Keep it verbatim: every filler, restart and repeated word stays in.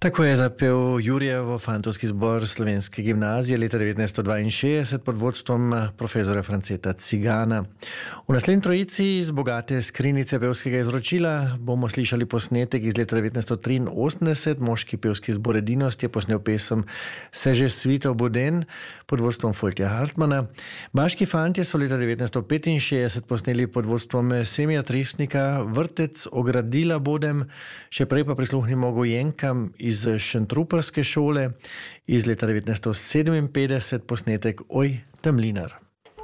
Tako je zapel Jurjevo fantovski zbor Slovenske gimnazije leta devetnajststo dvainšestdeset pod vodstvom profesora Franceta Cigana. V naslednji trojici iz bogate skrinjice pevskega izročila bomo slišali posnetek iz leta devetnajststo triinosemdeset. Moški pevski zbor Edinost je posnel pesem Seže svito Boden pod vodstvom Foltja Hartmana. Baški fantje so leta devetnajststo petinšestdeset posneli pod vodstvom Semija Trisnika Vrtec ogradila bodem, še prej pa prisluhnimo Gojenkam iz Šentruperske šole, iz leta devetnajststo sedeminpetdeset posnetek Oj, Temlinar.